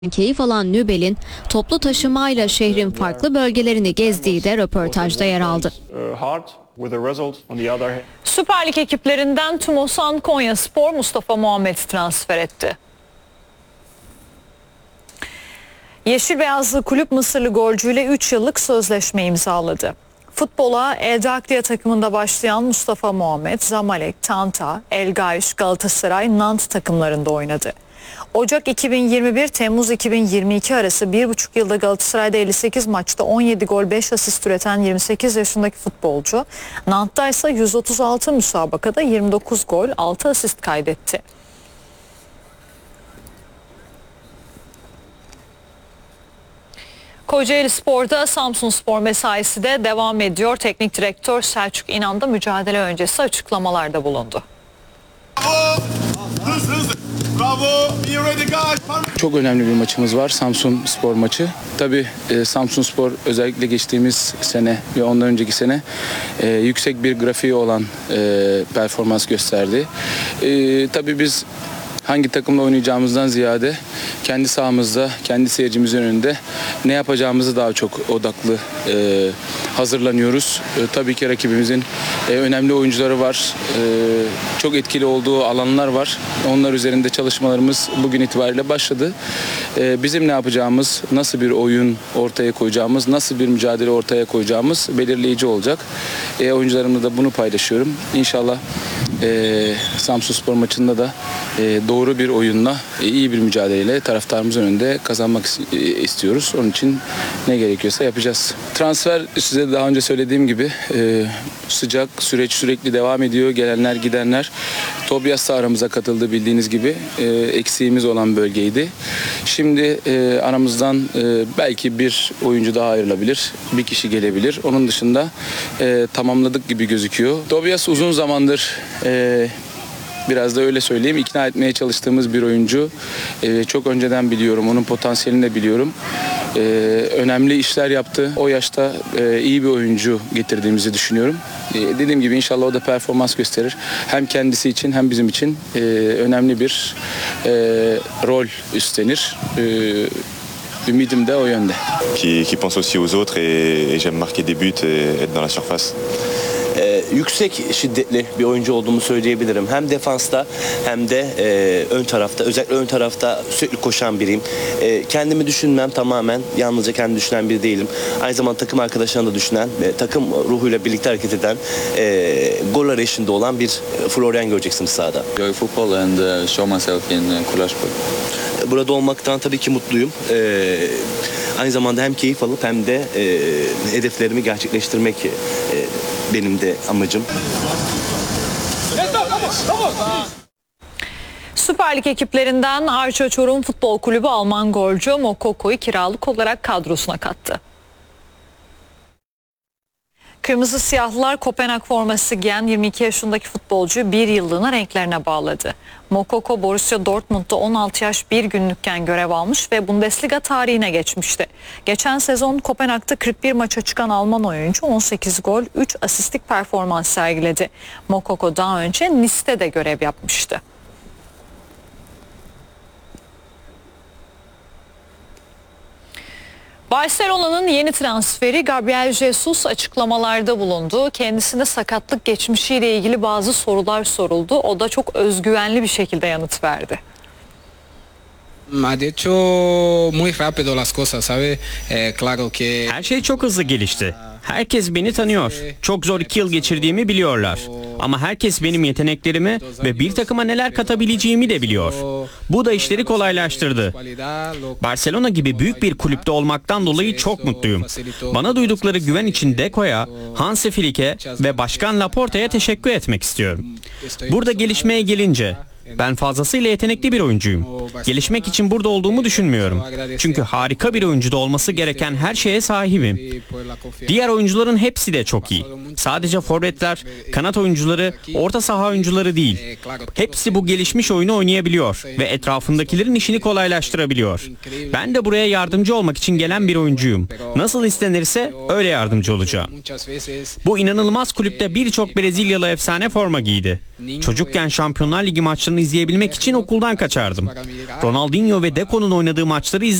Keyif alan Nübel'in toplu taşımayla şehrin farklı bölgelerini gezdiği de röportajda yer aldı. Süper Lig ekiplerinden Tumosan Konyaspor Mustafa Muhammed'i transfer etti. Yeşil Beyazlı kulüp Mısırlı golcüyle 3 yıllık sözleşme imzaladı. Futbola El Dakliye takımında başlayan Mustafa Muhammed, Zamalek, Tanta, El Gaiş, Galatasaray, Nant takımlarında oynadı. Ocak 2021 Temmuz 2022 arası 1,5 yılda Galatasaray'da 58 maçta 17 gol 5 asist üreten 28 yaşındaki futbolcu, Nant'ta ise 136 müsabakada 29 gol 6 asist kaydetti. Kocaeli Spor'da Samsunspor mesaisi de devam ediyor. Teknik direktör Selçuk İnan da mücadele öncesi açıklamalarda bulundu. Çok önemli bir maçımız var, Samsunspor maçı. Tabii Samsunspor özellikle geçtiğimiz sene ve ondan önceki sene yüksek bir grafiği olan performans gösterdi. Tabii biz hangi takımla oynayacağımızdan ziyade kendi sahamızda, kendi seyircimizin önünde ne yapacağımızı daha çok odaklı hazırlanıyoruz. Tabii ki rakibimizin önemli oyuncuları var. Çok etkili olduğu alanlar var. Onlar üzerinde çalışmalarımız bugün itibariyle başladı. Bizim ne yapacağımız, nasıl bir oyun ortaya koyacağımız, nasıl bir mücadele ortaya koyacağımız belirleyici olacak. Oyuncularımla da bunu paylaşıyorum. İnşallah Samsunspor maçında da doğru bir oyunla, iyi bir mücadeleyle taraftarımızın önünde kazanmak istiyoruz. Onun için ne gerekiyorsa yapacağız. Transfer, size daha önce söylediğim gibi sıcak, süreç sürekli devam ediyor. Gelenler, gidenler. Tobias da aramıza katıldı bildiğiniz gibi. Eksiğimiz olan bölgeydi. Şimdi aramızdan belki bir oyuncu daha ayrılabilir. Bir kişi gelebilir. Onun dışında tamamladık gibi gözüküyor. Tobias uzun zamandır biraz da öyle söyleyeyim, ikna etmeye çalıştığımız bir oyuncu. Çok önceden biliyorum, onun potansiyelini de biliyorum. Önemli işler yaptı. O yaşta iyi bir oyuncu getirdiğimizi düşünüyorum. Dediğim gibi inşallah o da performans gösterir. Hem kendisi için hem bizim için önemli bir rol üstlenir. Ümidim de o yönde. Qui pense aussi aux autres et j'aime marquer des buts et être dans la surface. Yüksek şiddetli bir oyuncu olduğumu söyleyebilirim. Hem defansta hem de ön tarafta, özellikle ön tarafta sürekli koşan biriyim. Kendimi düşünmem, tamamen yalnızca kendi düşünen biri değilim. Aynı zamanda takım arkadaşlarını da düşünen, takım ruhuyla birlikte hareket eden, gol arayışında olan bir Florian göreceksiniz sahada. Enjoy football and show myself in Kulaspor. Burada olmaktan tabii ki mutluyum. Aynı zamanda hem keyif alıp hem de hedeflerimi gerçekleştirmek benim de amacım. Süper Lig ekiplerinden Arça Çorum Futbol Kulübü Alman golcü Mokoko'yu kiralık olarak kadrosuna kattı. Kırmızı Siyahlılar Kopenhag forması giyen 22 yaşındaki futbolcuyu bir yıllığına renklerine bağladı. Mokoko Borussia Dortmund'da 16 yaş 1 günlükken görev almış ve Bundesliga tarihine geçmişti. Geçen sezon Kopenhag'da 41 maça çıkan Alman oyuncu 18 gol 3 asistlik performans sergiledi. Mokoko daha önce Nice'te de görev yapmıştı. Barcelona'nın yeni transferi Gabriel Jesus açıklamalarda bulundu. Kendisine sakatlık geçmişiyle ilgili bazı sorular soruldu. O da çok özgüvenli bir şekilde yanıt verdi. Ha hecho muy rápido las cosas, ¿sabe? Claro que her şey çok hızlı gelişti. Herkes beni tanıyor. Çok zor 2 yıl geçirdiğimi biliyorlar. Ama herkes benim yeteneklerimi ve bir takıma neler katabileceğimi de biliyor. Bu da işleri kolaylaştırdı. Barcelona gibi büyük bir kulüpte olmaktan dolayı çok mutluyum. Bana duydukları güven için Deco'ya, Hansi Flick'e ve Başkan Laporta'ya teşekkür etmek istiyorum. Burada gelişmeye gelince, ben fazlasıyla yetenekli bir oyuncuyum. Gelişmek için burada olduğumu düşünmüyorum. Çünkü harika bir oyuncuda olması gereken her şeye sahibim. Diğer oyuncuların hepsi de çok iyi. Sadece forvetler, kanat oyuncuları, orta saha oyuncuları değil. Hepsi bu gelişmiş oyunu oynayabiliyor ve etrafındakilerin işini kolaylaştırabiliyor. Ben de buraya yardımcı olmak için gelen bir oyuncuyum. Nasıl istenirse öyle yardımcı olacağım. Bu inanılmaz kulüpte birçok Brezilyalı efsane forma giydi. Çocukken Şampiyonlar Ligi maçlarını izleyebilmek için okuldan kaçardım. Ronaldinho ve Deco'nun oynadığı maçları